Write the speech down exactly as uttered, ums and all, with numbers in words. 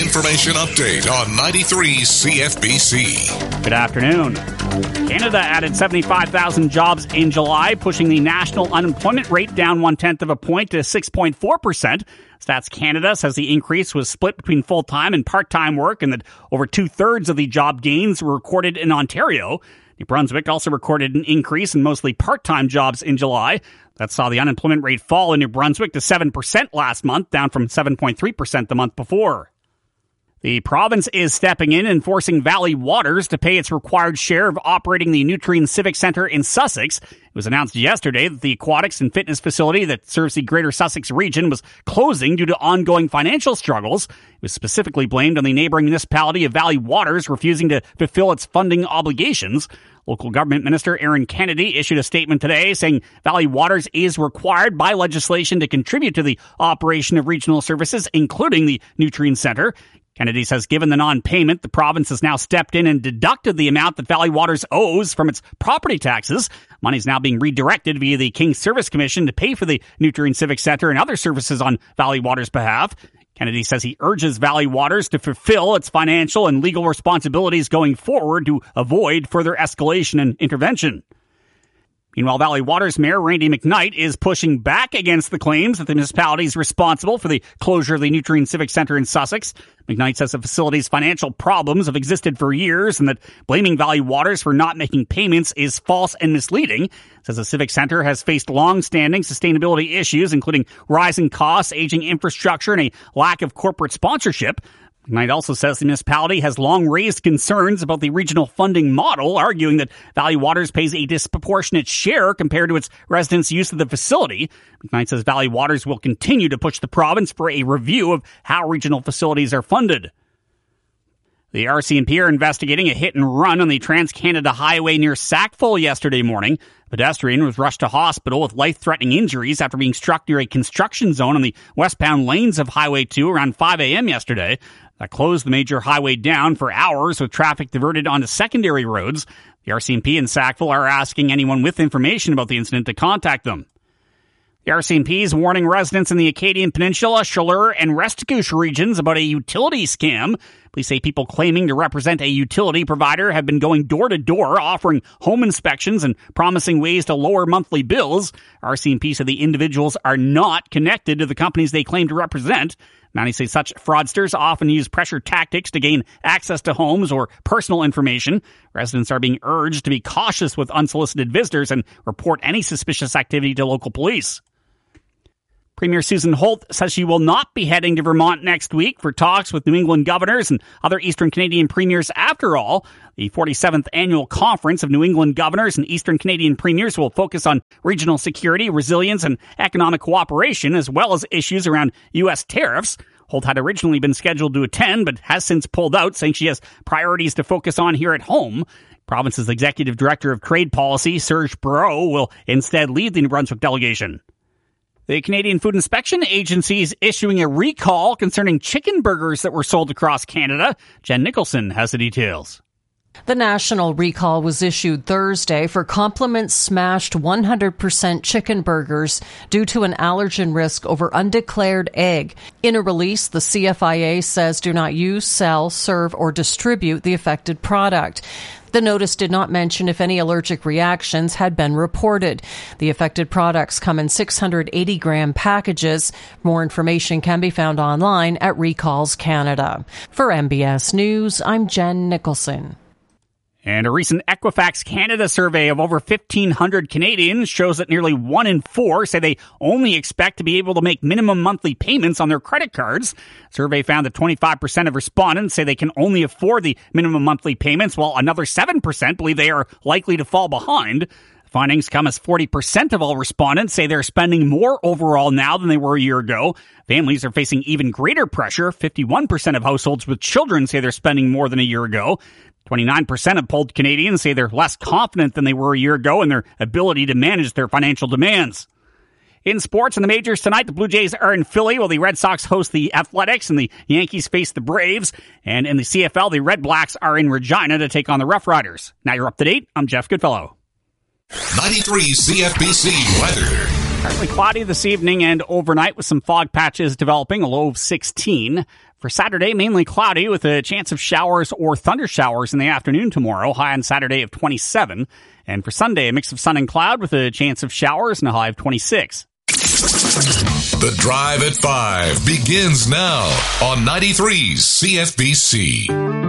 information update on ninety-three C F B C. Good afternoon. Canada added seventy-five thousand jobs in July, pushing the national unemployment rate down one-tenth of a point to six point four percent. Stats Canada says the increase was split between full-time and part-time work and that over two-thirds of the job gains were recorded in Ontario. New Brunswick also recorded an increase in mostly part-time jobs in July. That saw the unemployment rate fall in New Brunswick to seven percent last month, down from seven point three percent the month before. The province is stepping in and forcing Valley Waters to pay its required share of operating the Nutrien Civic Centre in Sussex. It was announced yesterday that the aquatics and fitness facility that serves the Greater Sussex region was closing due to ongoing financial struggles. It was specifically blamed on the neighbouring municipality of Valley Waters refusing to fulfill its funding obligations. Local government minister Aaron Kennedy issued a statement today saying Valley Waters is required by legislation to contribute to the operation of regional services, including the Nutrien Centre. Kennedy says given the non-payment, the province has now stepped in and deducted the amount that Valley Waters owes from its property taxes. Money is now being redirected via the King's Service Commission to pay for the Nutrien Civic Centre and other services on Valley Waters' behalf. Kennedy says he urges Valley Waters to fulfill its financial and legal responsibilities going forward to avoid further escalation and intervention. Meanwhile, Valley Waters Mayor Randy McKnight is pushing back against the claims that the municipality is responsible for the closure of the Nutrien Civic Centre in Sussex. McKnight says the facility's financial problems have existed for years and that blaming Valley Waters for not making payments is false and misleading. Says the Civic Centre has faced long-standing sustainability issues, including rising costs, aging infrastructure, and a lack of corporate sponsorship. McKnight also says the municipality has long raised concerns about the regional funding model, arguing that Valley Waters pays a disproportionate share compared to its residents' use of the facility. McKnight says Valley Waters will continue to push the province for a review of how regional facilities are funded. The R C M P are investigating a hit and run on the Trans-Canada Highway near Sackville yesterday morning. A pedestrian was rushed to hospital with life-threatening injuries after being struck near a construction zone on the westbound lanes of Highway two around five a.m. yesterday. That closed the major highway down for hours with traffic diverted onto secondary roads. The R C M P in Sackville are asking anyone with information about the incident to contact them. The R C M P is warning residents in the Acadian Peninsula, Chaleur, and Restigouche regions about a utility scam. Police say people claiming to represent a utility provider have been going door to door, offering home inspections and promising ways to lower monthly bills. R C M P said the individuals are not connected to the companies they claim to represent. Many say such fraudsters often use pressure tactics to gain access to homes or personal information. Residents are being urged to be cautious with unsolicited visitors and report any suspicious activity to local police. Premier Susan Holt says she will not be heading to Vermont next week for talks with New England governors and other Eastern Canadian premiers. After all, the forty-seventh annual conference of New England governors and Eastern Canadian premiers will focus on regional security, resilience, and economic cooperation, as well as issues around U S tariffs. Holt had originally been scheduled to attend, but has since pulled out, saying she has priorities to focus on here at home. Province's Executive Director of Trade Policy, Serge Perreault, will instead lead the New Brunswick delegation. The Canadian Food Inspection Agency is issuing a recall concerning chicken burgers that were sold across Canada. Jen Nicholson has the details. The national recall was issued Thursday for Compliments smashed one hundred percent chicken burgers due to an allergen risk over undeclared egg. In a release, the C F I A says do not use, sell, serve, or distribute the affected product. The notice did not mention if any allergic reactions had been reported. The affected products come in six hundred eighty gram packages. More information can be found online at Recalls Canada. For M B S News, I'm Jen Nicholson. And a recent Equifax Canada survey of over fifteen hundred Canadians shows that nearly one in four say they only expect to be able to make minimum monthly payments on their credit cards. The survey found that twenty-five percent of respondents say they can only afford the minimum monthly payments, while another seven percent believe they are likely to fall behind. The findings come as forty percent of all respondents say they're spending more overall now than they were a year ago. Families are facing even greater pressure. fifty-one percent of households with children say they're spending more than a year ago. twenty-nine percent of polled Canadians say they're less confident than they were a year ago in their ability to manage their financial demands. In sports, in the majors tonight, the Blue Jays are in Philly while the Red Sox host the Athletics and the Yankees face the Braves. And in the C F L, the Red Blacks are in Regina to take on the Rough Riders. Now you're up to date. I'm Jeff Goodfellow. ninety-three C F B C weather. Partly cloudy this evening and overnight with some fog patches developing, a low of sixteen. For Saturday, mainly cloudy with a chance of showers or thunder showers in the afternoon tomorrow, high on Saturday of twenty-seven. And for Sunday, a mix of sun and cloud with a chance of showers and a high of twenty-six. The Drive at five begins now on ninety-three C F B C.